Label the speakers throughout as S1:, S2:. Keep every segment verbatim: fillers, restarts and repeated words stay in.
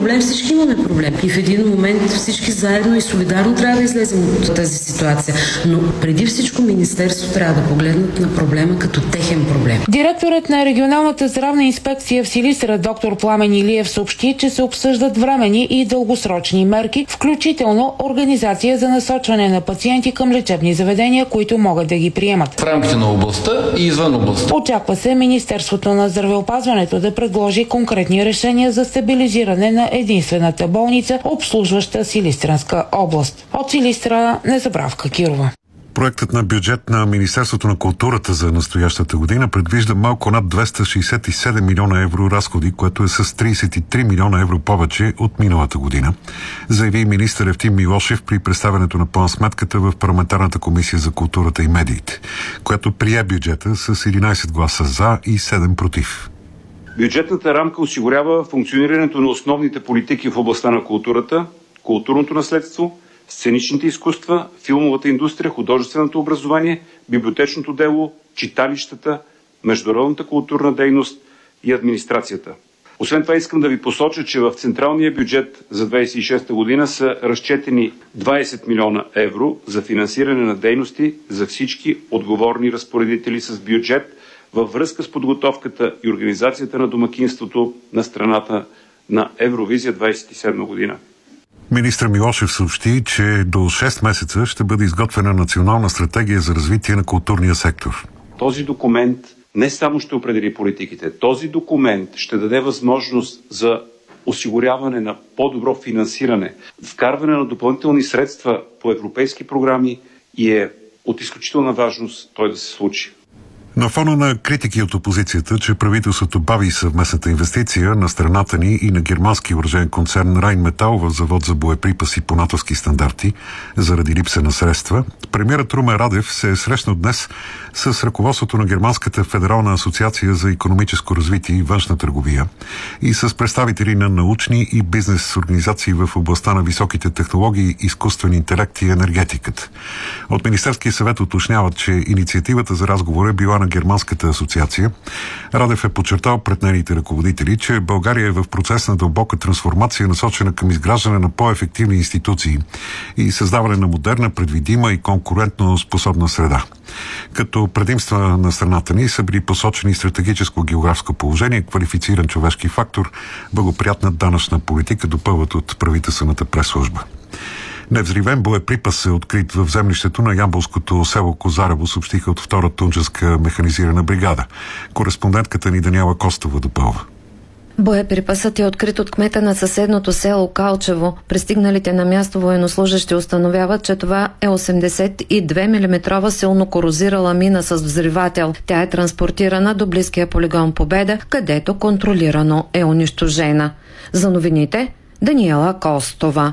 S1: проблем, всички имаме проблем. И в един момент всички заедно и солидарно трябва да излезем от тази ситуация. Но преди всичко министерство трябва да погледнат на проблема като техен проблем.
S2: Директорът на регионалната здравна инспекция в Силистра доктор Пламен Илиев съобщи, че се обсъждат временни и дългосрочни мерки, включително организация за насочване на пациенти към лечебни заведения, които могат да ги приемат.
S3: В рамките на областта и извън областта.
S2: Очаква се Министерството на здравеопазването да предложи конкретни решения за стабилизиране на единствената болница, обслужваща Силистренска област. От Силистра Незабравка Кирова.
S4: Проектът на бюджет на Министерството на културата за настоящата година предвижда малко над двеста шейсет и седем милиона евро разходи, което е с трийсет и три милиона евро повече от миналата година, заяви министър Евтим Милошев при представянето на план-сметката в Парламентарната комисия за културата и медиите, която прие бюджета с единайсет гласа за и седем против.
S5: Бюджетната рамка осигурява функционирането на основните политики в областта на културата, културното наследство, сценичните изкуства, филмовата индустрия, художественото образование, библиотечното дело, читалищата, международната културна дейност и администрацията. Освен това искам да ви посоча, че в централния бюджет за две хиляди и шеста година са разчетени двайсет милиона евро за финансиране на дейности за всички отговорни разпоредители с бюджет във връзка с подготовката и организацията на домакинството на страната на Евровизия две хиляди и седма година.
S4: Министър Милошев съобщи, че до шест месеца ще бъде изготвена национална стратегия за развитие на културния сектор.
S5: Този документ не само ще определи политиките, този документ ще даде възможност за осигуряване на по-добро финансиране, вкарване на допълнителни средства по европейски програми и е от изключителна важност той да се случи.
S4: На фона на критики от опозицията, че правителството бави съвместната инвестиция на страната ни и на германски въоръжен концерн Райнметал в завод за боеприпаси по натовски стандарти заради липса на средства, премиерът Румен Радев се е срещнал днес с ръководството на Германската федерална асоциация за икономическо развитие и външна търговия и с представители на научни и бизнес организации в областта на високите технологии, изкуствен интелект и енергетиката. От Министерския съвет уточняват, че инициативата за разговор е била на Германската асоциация. Радев е подчертал пред нейните ръководители, че България е в процес на дълбока трансформация, насочена към изграждане на по-ефективни институции и създаване на модерна, предвидима и конкурентно способна среда. Като предимства на страната ни са били посочени стратегическо географско положение, квалифициран човешки фактор, благоприятна данъчна политика, допълват от правителствената пресслужба. Невзривен боеприпас е открит в землището на ямболското село Козарево, съобщиха от втора Тундженска механизирана бригада. Кореспондентката ни Даниела Костова допълва.
S6: Боеприпасът е открит от кмета на съседното село Калчево. Пристигналите на място военнослужещи установяват, че това е осемдесет и две милиметрова силно корозирала мина с взривател. Тя е транспортирана до близкия полигон Победа, където контролирано е унищожена. За новините Даниела Костова.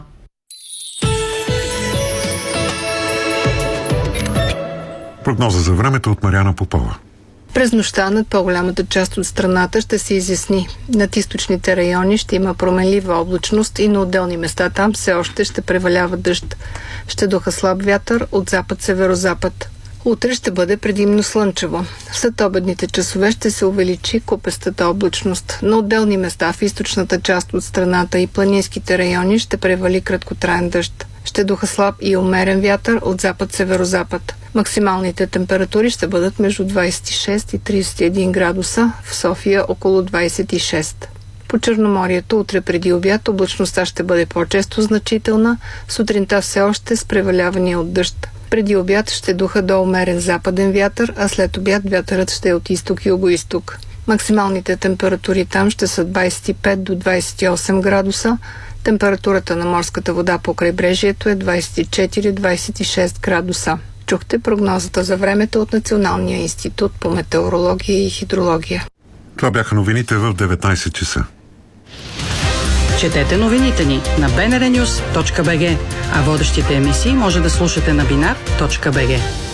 S4: Прогноза за времето от Мариана Попова.
S7: През нощта над по-голямата част от страната ще се изясни. Над източните райони ще има променлива облачност и на отделни места там все още ще превалява дъжд. Ще духа слаб вятър от запад-северозапад. Утре ще бъде предимно слънчево. В следобедните часове ще се увеличи купестата облачност. На отделни места в източната част от страната и планинските райони ще превали краткотраен дъжд. Ще духа слаб и умерен вятър от запад-северозапад. Максималните температури ще бъдат между двайсет и шест и трийсет и един градуса, в София около двайсет и шест. По Черноморието утре преди обяд облачността ще бъде по-често значителна, сутринта все още с превалявания от дъжд. Преди обяд ще духа до умерен западен вятър, а след обяд вятърът ще е от изток и югоизток. Максималните температури там ще са двайсет и пет до двайсет и осем градуса, температурата на морската вода по крайбрежието е двайсет и четири до двайсет и шест градуса. Чухте прогнозата за времето от Националния институт по метеорология и хидрология.
S4: Това бяха новините в деветнайсет часа.
S8: Четете новините ни на би ен ар нюс точка би джи, а водещите емисии може да слушате на бинар точка би джи.